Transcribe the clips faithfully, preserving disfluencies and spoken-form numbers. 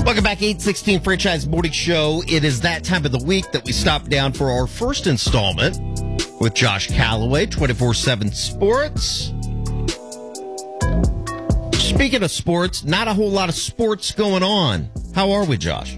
Welcome back, eight sixteen Franchise Morning Show. It is that time of the week that we stop down for our first installment with Josh Calloway, twenty-four seven Sports. Speaking of sports, not a whole lot of sports going on. How are we, Josh?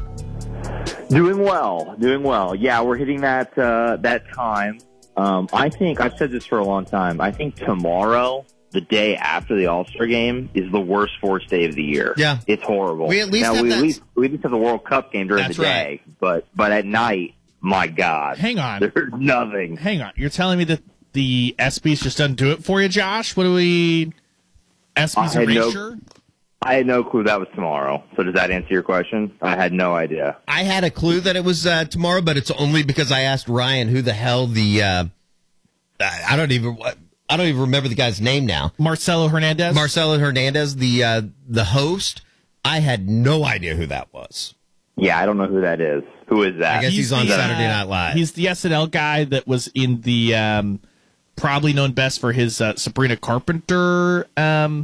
Doing well, doing well. Yeah, we're hitting that uh, that time. Um, I think, I've said this for a long time, I think tomorrow, the day after the All-Star game, is the worst sports day of the year. Yeah. It's horrible. We at least now, have we that... at least, we at least have the World Cup game during That's the day, right. but, but at night, my God. Hang on. There's nothing. Hang on. You're telling me that the ESPYs just doesn't do it for you, Josh? What do we... ESPYs I had no- erasure? I had no clue that was tomorrow. So does that answer your question? I had no idea. I had a clue that it was uh, tomorrow, but it's only because I asked Ryan who the hell the uh, I don't even I don't even remember the guy's name now. Marcelo Hernandez? Marcelo Hernandez, the uh, the host. I had no idea who that was. Yeah, I don't know who that is. Who is that? I guess he's, he's on the, Saturday uh, Night Live. He's the S N L guy that was in the um, probably known best for his uh, Sabrina Carpenter um,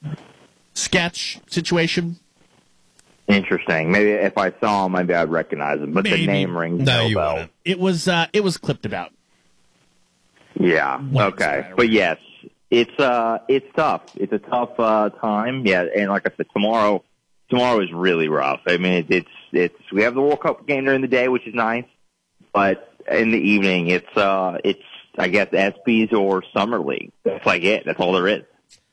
sketch situation. Interesting. Maybe if I saw him, maybe I'd recognize him. But Maybe. the name rings No, no you bell. wouldn't. It was uh, it was clipped about. Yeah. Once, Okay. right? But yes, it's uh, it's tough. It's a tough uh, time. Yeah, and like I said, tomorrow, tomorrow is really rough. I mean, it, it's it's we have the World Cup game during the day, which is nice, but in the evening, it's uh, it's I guess ESPYs or Summer League. That's like it. That's all there is.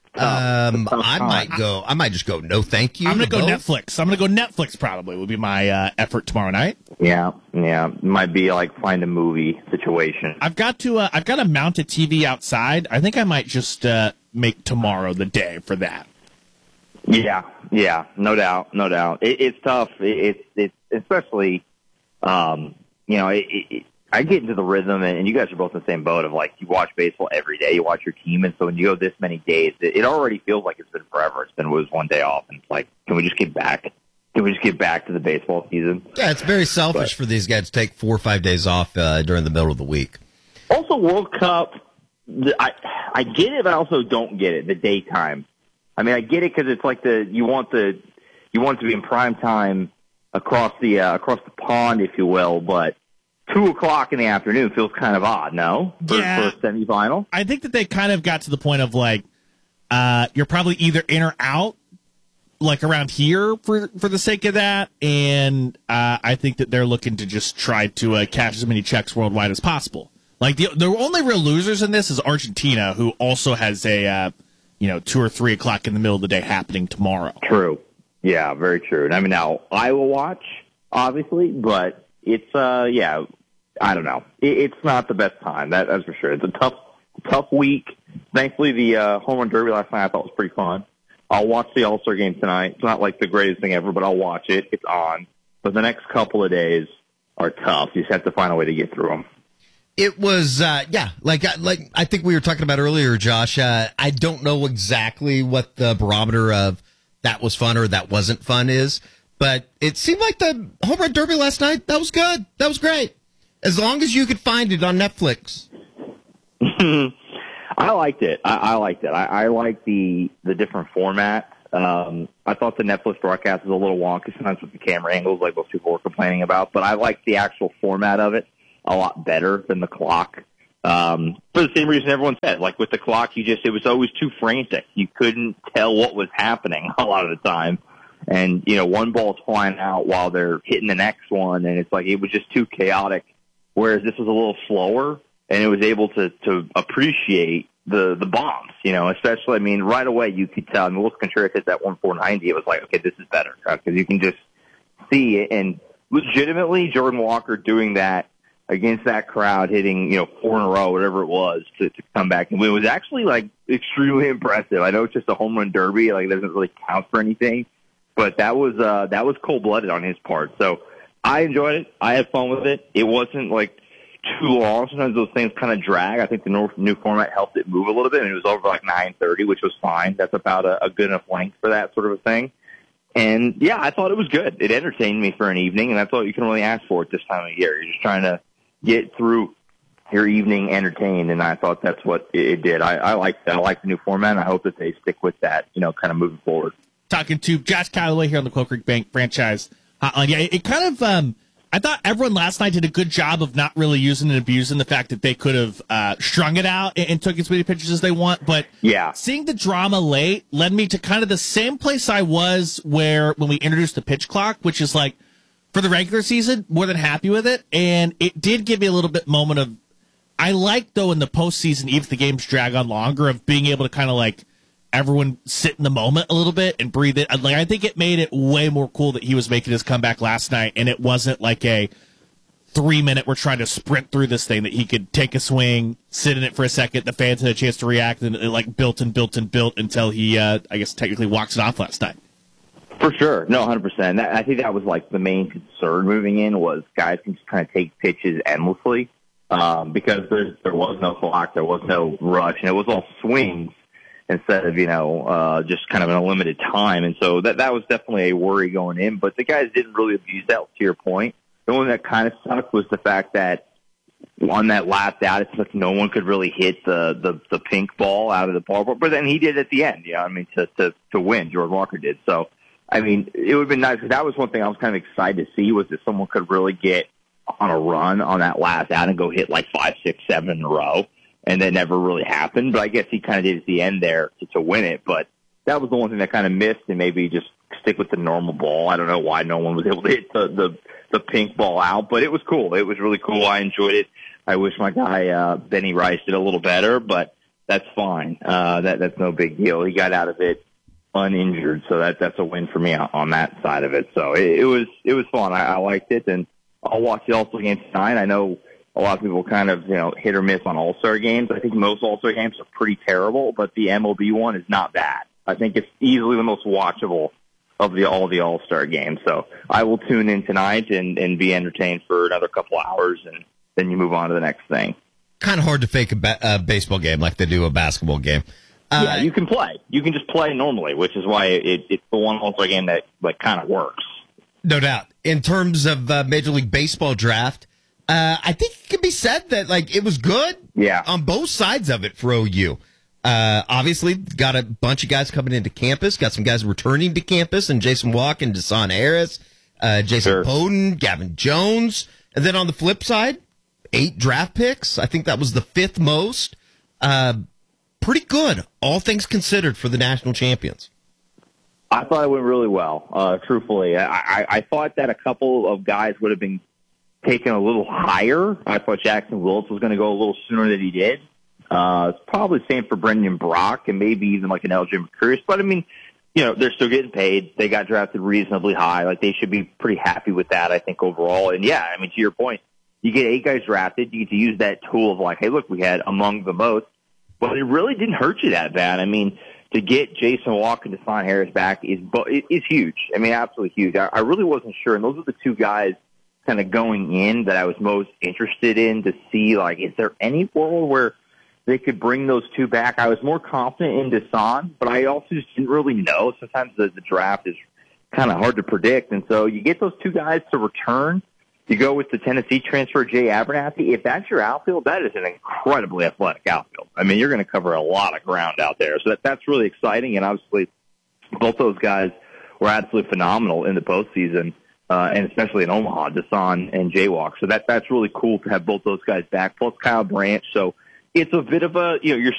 Um, tough I time. might go. I might just go. No, thank you. I'm going to go both. Netflix. I'm going to go Netflix probably would be my uh, effort tomorrow night. Yeah, yeah. Might be like find a movie situation. I've got to uh, I've got to mount a T V outside. I think I might just uh, make tomorrow the day for that. Yeah, yeah, no doubt, no doubt. It, it's tough. It, it's it's especially, um, you know, it, it, I get into the rhythm, and you guys are both in the same boat of like you watch baseball every day, you watch your team, and so when you go this many days, it, it already feels like it's been forever. It's been it was one day off, and it's like, can we just get back? Can we just get back to the baseball season? Yeah, it's very selfish But- for these guys to take four or five days off uh, during the middle of the week. Also, World Cup, the- I I get it, but I also don't get it. The daytime. I mean, I get it because it's like the you want the you want it to be in prime time across the uh, across the pond, if you will. But two o'clock in the afternoon feels kind of odd, no? For, Yeah. for a semifinal. I think that they kind of got to the point of like, uh, you're probably either in or out, like around here for for the sake of that, and uh, I think that they're looking to just try to uh, cash as many checks worldwide as possible. Like the the only real losers in this is Argentina, who also has a uh, you know two or three o'clock in the middle of the day happening tomorrow. True. Yeah, very true. And I mean, now I will watch, obviously, but it's uh, yeah, I don't know. It, it's not the best time. That, that's for sure. It's a tough, tough week. Thankfully, the uh, home run derby last night I thought was pretty fun. I'll watch the All-Star game tonight. It's not like the greatest thing ever, but I'll watch it. It's on. But the next couple of days are tough. You just have to find a way to get through them. It was, uh, yeah, like like I think we were talking about earlier, Josh. Uh, I don't know exactly what the barometer of that was fun or that wasn't fun is, but it seemed like the home run derby last night, that was good. That was great. As long as you could find it on Netflix. I liked it. I, I liked it. I, I liked the the different formats. Um, I thought the Netflix broadcast was a little wonky sometimes with the camera angles, like most people were complaining about. But I liked the actual format of it a lot better than the clock. Um, for the same reason everyone said, like with the clock, you just it was always too frantic. You couldn't tell what was happening a lot of the time. And you know, one ball's flying out while they're hitting the next one, and it's like it was just too chaotic. Whereas this was a little slower, and it was able to, to appreciate the, the bombs, you know, especially, I mean, right away you could tell. I mean, Willson Contreras hit that one four ninety. It was like, okay, this is better, because you can just see it. And legitimately, Jordan Walker doing that against that crowd, hitting, you know, four in a row, whatever it was, to, to come back and win was actually, like, extremely impressive. I know it's just a home run derby, like, it doesn't really count for anything, but that was, uh, that was cold-blooded on his part. So, I enjoyed it. I had fun with it. It wasn't like too long. Sometimes those things kind of drag. I think the new format helped it move a little bit, and it was over like nine thirty, which was fine. That's about a, a good enough length for that sort of a thing. And yeah, I thought it was good. It entertained me for an evening, and that's all you can really ask for at this time of year. You're just trying to get through your evening entertained, and I thought that's what it, it did. I, I like I like the new format, and I hope that they stick with that, you know, kind of moving forward. talking to Josh Calloway here on the Quail Creek Bank franchise hotline. Yeah, it, it kind of, um, I thought everyone last night did a good job of not really using and abusing the fact that they could have uh, strung it out and, and took as many pitches as they want. But yeah, seeing the drama late led me to kind of the same place I was where when we introduced the pitch clock, which is like for the regular season, more than happy with it. And it did give me a little bit moment of, I like though in the postseason, even if the games drag on longer, of being able to kind of like everyone sit in the moment a little bit and breathe it. Like, I think it made it way more cool that he was making his comeback last night, and it wasn't like a three minute we're trying to sprint through this thing, that he could take a swing, sit in it for a second, the fans had a chance to react, and it like built and built and built until he, uh, I guess, technically walks it off last night. For sure. No, one hundred percent. That, I think that was like the main concern moving in, was guys can just kind of take pitches endlessly, um, because there's, there was no clock, there was no rush, and it was all swings instead of, you know, uh, just kind of an unlimited time. And so that, that was definitely a worry going in, but the guys didn't really abuse that, to your point. The one that kind of sucked was the fact that on that last out, it's like no one could really hit the, the, the pink ball out of the ballpark, but then he did at the end, you know, I mean, to, to, to win, Jordan Walker did. So, I mean, it would have been nice, because that was one thing I was kind of excited to see, was that someone could really get on a run on that last out and go hit like five, six, seven in a row. And that never really happened, but I guess he kind of did at the end there to, to win it. But that was the one thing that kind of missed, and maybe just stick with the normal ball. I don't know why no one was able to hit the, the, the pink ball out, but it was cool. It was really cool. I enjoyed it. I wish my guy, uh, Benny Rice did a little better, but that's fine. Uh, that, that's no big deal. He got out of it uninjured, so that, that's a win for me on, on that side of it. So it, it was, it was fun. I, I liked it, and I'll watch the All-Star game tonight. I know a lot of people kind of, you know, hit or miss on All-Star games. I think most All-Star games are pretty terrible, but the M L B one is not bad. I think it's easily the most watchable of the all the All-Star games. So I will tune in tonight and, and be entertained for another couple hours, and then you move on to the next thing. Kind of hard to fake a, ba- a baseball game like they do a basketball game. Uh, yeah, you can play. You can just play normally, which is why it, it's the one All-Star game that like kind of works. No doubt. In terms of uh, Major League Baseball draft, Uh, I think it can be said that, like, it was good yeah. on both sides of it for O U. Uh, obviously, got a bunch of guys coming into campus, got some guys returning to campus, and Jason Walken, Desan Harris, uh, Jason sure. Bowden, Gavin Jones. And then on the flip side, eight draft picks. I think that was the fifth most. Uh, pretty good, all things considered, for the national champions. I thought it went really well, uh, truthfully. I, I, I thought that a couple of guys would have been taken a little higher. I thought Jackson Willis was going to go a little sooner than he did. Uh, it's probably the same for Brendan Brock and maybe even like an L J Mercurius. But, I mean, you know, they're still getting paid. They got drafted reasonably high. Like, they should be pretty happy with that, I think, overall. And, yeah, I mean, to your point, you get eight guys drafted. You get to use that tool of like, hey, look, we had among the most. But it really didn't hurt you that bad. I mean, to get Jason Walker and Desan Harris back is, is huge. I mean, absolutely huge. I, I really wasn't sure. And those are the two guys kind of going in that I was most interested in to see, like, is there any world where they could bring those two back? I was more confident in Desan, but I also just didn't really know. Sometimes the, the draft is kind of hard to predict. And so you get those two guys to return. You go with the Tennessee transfer, Jay Abernathy. If that's your outfield, that is an incredibly athletic outfield. I mean, you're going to cover a lot of ground out there. So that, that's really exciting. And obviously, both those guys were absolutely phenomenal in the postseason. Uh, and especially in Omaha, Desan and Jaywalk. So that that's really cool to have both those guys back, plus Kyle Branch. So it's a bit of a, you know, you're